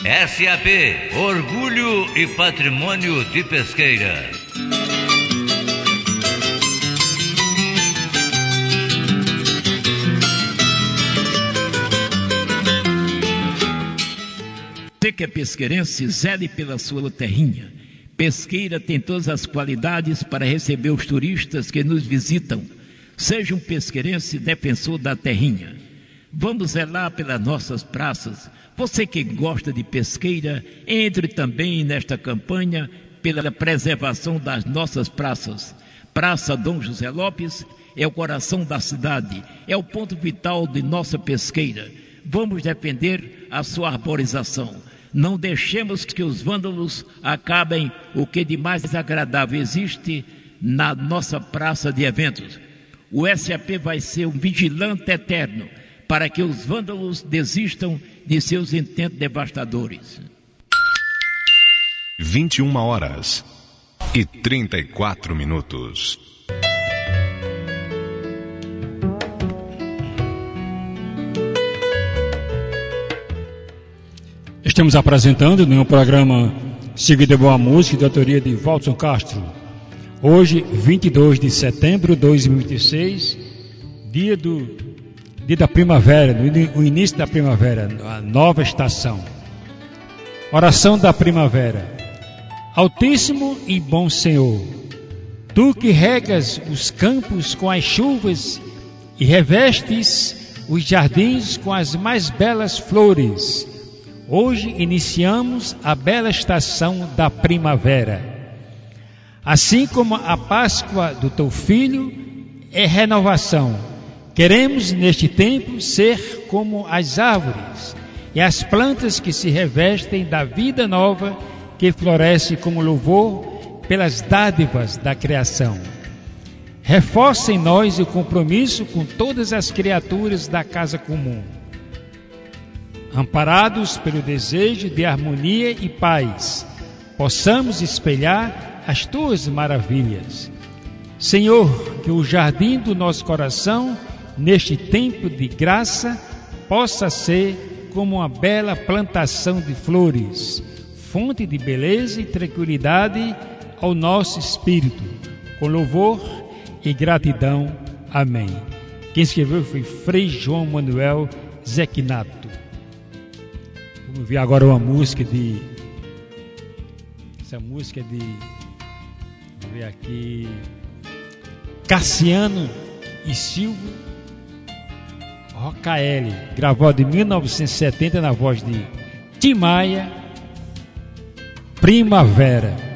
SAP, Orgulho e Patrimônio de Pesqueira. Você que é pesqueirense, zele pela sua terrinha. Pesqueira tem todas as qualidades para receber os turistas que nos visitam. Seja um pesqueirense defensor da terrinha. Vamos zelar pelas nossas praças. Você que gosta de pesqueira, entre também nesta campanha pela preservação das nossas praças. Praça Dom José Lopes é o coração da cidade, é o ponto vital de nossa pesqueira. Vamos defender a sua arborização. Não deixemos que os vândalos acabem o que de mais agradável existe na nossa praça de eventos. O SAP vai ser um vigilante eterno para que os vândalos desistam de seus intentos devastadores. 21h34. Estamos apresentando no programa Seguida Boa Música, de autoria de Walton Castro. Hoje, 22 de setembro de 2026, dia da primavera, o início da primavera, a nova estação. Oração da primavera. Altíssimo e bom Senhor, Tu que regas os campos com as chuvas e revestes os jardins com as mais belas flores, hoje iniciamos a bela estação da primavera. Assim como a Páscoa do Teu Filho é renovação, queremos neste tempo ser como as árvores e as plantas que se revestem da vida nova que floresce como louvor pelas dádivas da criação. Reforça em nós o compromisso com todas as criaturas da casa comum. Amparados pelo desejo de harmonia e paz, possamos espelhar as Tuas maravilhas. Senhor, que o jardim do nosso coração, neste tempo de graça, possa ser como uma bela plantação de flores, fonte de beleza e tranquilidade ao nosso espírito, com louvor e gratidão. Amém. Quem escreveu foi Frei João Manuel Zequinato. Vamos ver agora uma música de... Essa música é de... Vamos ver aqui... Cassiano e Silvio Rocaeli, gravado em 1970 na voz de Tim Maia, Primavera.